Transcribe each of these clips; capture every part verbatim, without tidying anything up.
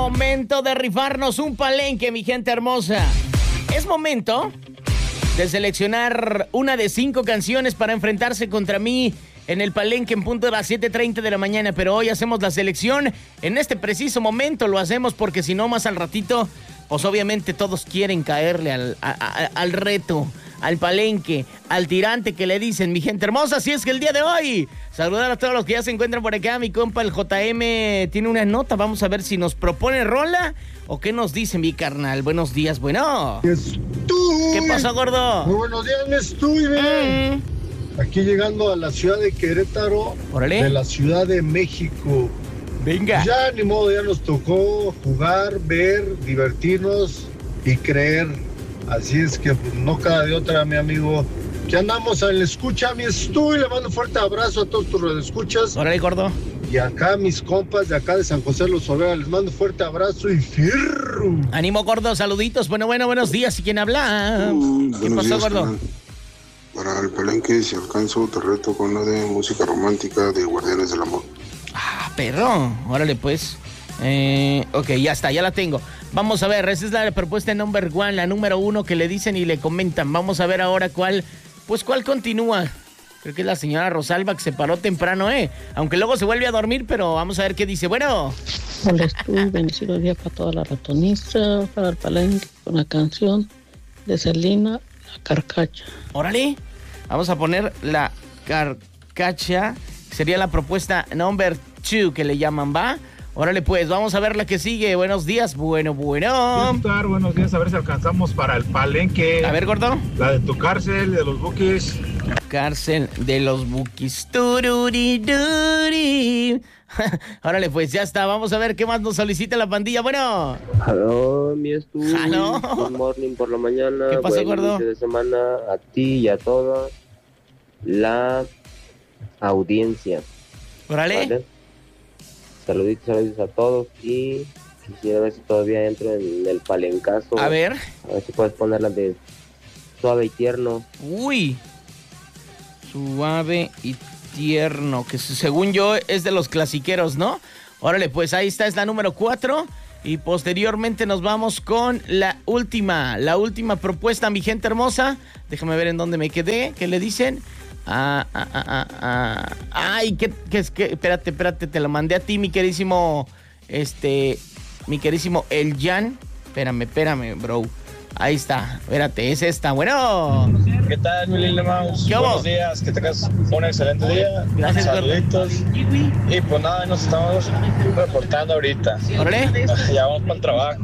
Momento de rifarnos un palenque, mi gente hermosa. Es momento de seleccionar una de cinco canciones para enfrentarse contra mí en el palenque en punto de las siete treinta de la mañana. Pero hoy hacemos la selección. En este preciso momento lo hacemos porque si no, más al ratito, pues obviamente todos quieren caerle al, a, a, al reto, al palenque, al tirante que le dicen, mi gente hermosa. Así es que el día de hoy, saludar a todos los que ya se encuentran por acá. Mi compa, el J M, tiene una nota. Vamos a ver si nos propone rola o qué nos dice mi carnal. Buenos días, bueno. Estuy. ¿Qué pasó, gordo? Muy buenos días, me estoy, bien. Mm. Aquí llegando a la ciudad de Querétaro, Órale. de la Ciudad de México. Venga. Ya ni modo, ya nos tocó jugar, ver, divertirnos y creer. Así es que pues, no cada de otra, mi amigo. Que andamos al escucha, mi estoy. Le mando un fuerte abrazo a todos tus redescuchas. Órale, gordo. Y acá mis compas de acá de San José Los Olvera, les mando un fuerte abrazo y fierro. Ánimo, gordo, saluditos. Bueno, bueno, buenos días. ¿Y quién habla? Uh, ¿Qué pasó, días, gordo? Canal. Para el palenque, si alcanzo, te reto con la de música romántica de Guardianes del Amor. Ah, perro. Órale, pues. Eh, ok, ya está, ya la tengo. Vamos a ver, esa es la propuesta number one, la número uno que le dicen y le comentan. Vamos a ver ahora cuál, pues cuál continúa. Creo que es la señora Rosalba, que se paró temprano, ¿eh? Aunque luego se vuelve a dormir, pero vamos a ver qué dice. Bueno. Hola, estoy bendecido día para toda la ratonista, para el palenque, con la canción de Selena, La Carcacha. Órale, vamos a poner La Carcacha, sería la propuesta number two que le llaman, ¿va? Órale, pues, vamos a ver la que sigue. Buenos días, bueno, bueno. Estar, buenos días, a ver si alcanzamos para el palenque. A ver, gordo. La de tu cárcel, de los Bukis. Cárcel de los Bukis. Tururiduri. Órale, pues, ya está. Vamos a ver qué más nos solicita la pandilla. Bueno. Aló, mi estudio. Aló. Good morning por la mañana. ¿Qué pasó, Buen gordo? inicio de semana a ti y a toda la audiencia. Órale. ¿Vale? Saluditos, saluditos a todos y quisiera ver si todavía entro en el palencazo. A ver. A ver si puedes ponerla de Suave y Tierno. Uy. Suave y Tierno, que según yo es de los clasiqueros, ¿no? Órale, pues ahí está, es la número cuatro. Y posteriormente nos vamos con la última, la última propuesta, mi gente hermosa. Déjame ver en dónde me quedé. ¿Qué le dicen? Ah, ah, ah, ah, ah. Ay, ¿qué, qué es que? Espérate, espérate, te lo mandé a ti, mi querísimo, este, mi querísimo El Jan. Espérame, espérame, bro. Ahí está, espérate, es esta. Bueno. ¿Qué tal, mi Lili Mouse? ¿Qué Buenos hubo? días, que tengas un excelente día. Gracias, saluditos. Y pues nada, nos estamos reportando ahorita. Órale. Ya vamos para el trabajo.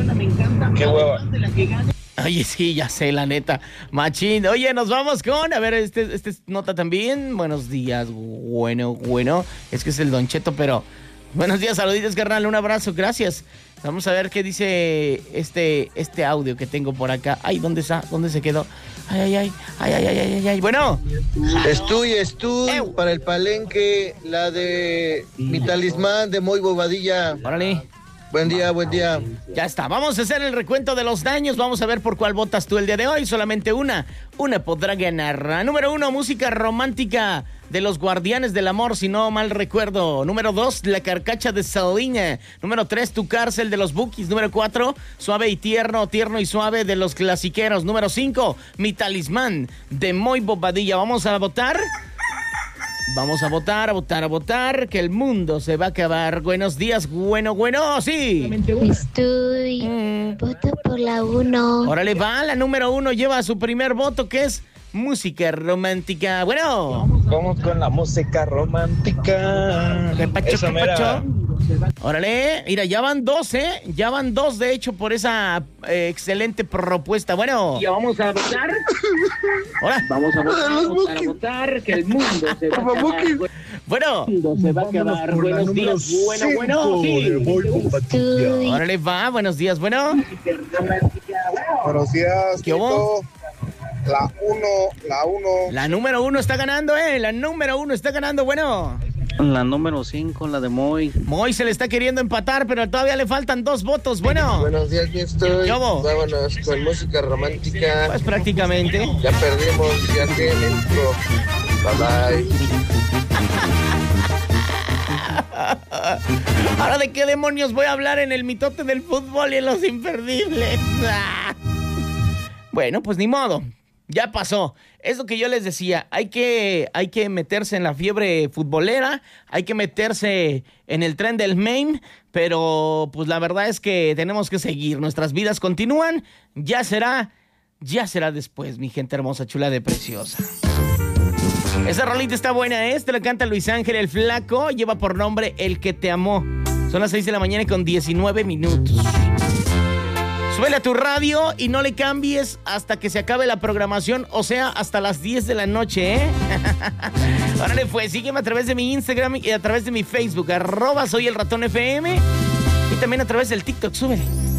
Qué hueva. Oye, sí, ya sé, la neta. Machín. Oye, nos vamos con... A ver, este, este nota también. Buenos días. Bueno, bueno. Es que es el Don Cheto, pero... Buenos días, saluditos, carnal. Un abrazo, gracias. Vamos a ver qué dice este, este audio que tengo por acá. Ay, ¿dónde está? ¿Dónde se quedó? Ay, ay, ay. Ay, ay, ay, ay, ay. Bueno. Estoy, estoy Ew. para el palenque, la de mi talismán de Moy Bobadilla. Órale. Buen día, buen día. Ya está, vamos a hacer el recuento de los daños. Vamos a ver por cuál votas tú el día de hoy. Solamente una, una podrá ganar. Número uno, música romántica de los Guardianes del Amor, si no mal recuerdo. Número dos, La Carcacha de Selena. Número tres, Tu Cárcel de los Bukis. Número cuatro, Suave y Tierno, Tierno y Suave de los Clasiqueros. Número cinco, Mi Talismán de Moy Bobadilla. Vamos a votar. Vamos a votar, a votar, a votar, que el mundo se va a acabar. Buenos días, bueno, bueno, sí. Estoy. Mm. Voto por la uno. Órale, va, la número uno lleva su primer voto, que es música romántica. Bueno. Vamos con la música romántica. ¿Qué pacho, Esa qué mera. pacho? Órale, mira, ya van dos, ¿eh? Ya van dos, de hecho, por esa eh, excelente propuesta. Bueno. Ya vamos a votar. Hola. Vamos a votar, a votar, a votar, que el mundo se va a acabar. Bueno. El mundo se va a acabar. Buenos días, bueno, bueno. Sí. Estoy. Órale, va, buenos días, bueno. Buenos días, ¿Qué hubo? La uno, la uno. La número uno está ganando, ¿eh? La número uno está ganando, bueno. La número cinco, la de Moy. Moy se le está queriendo empatar, pero todavía le faltan dos votos, bueno. Buenos días, mi estoy. ¿Qué hubo? Vámonos con música romántica. Pues prácticamente. Ya perdimos, ya que entró. Bye bye. Ahora, ¿de qué demonios voy a hablar en el mitote del fútbol y en los imperdibles? Bueno, pues ni modo. Ya pasó. Es lo que yo les decía. Hay que, hay que meterse en la fiebre futbolera. Hay que meterse en el tren del meme. Pero pues la verdad es que tenemos que seguir. Nuestras vidas continúan. Ya será, ya será después, mi gente hermosa, chula de preciosa. Esa rolita está buena, ¿eh? Te la canta Luis Ángel el Flaco. Lleva por nombre El que te amó. Son las seis de la mañana con diecinueve minutos. Súbele a tu radio y no le cambies hasta que se acabe la programación, o sea, hasta las diez de la noche, ¿eh? Órale, pues, sígueme a través de mi Instagram y a través de mi Facebook, arroba soy el ratón F M, y también a través del TikTok, súbele.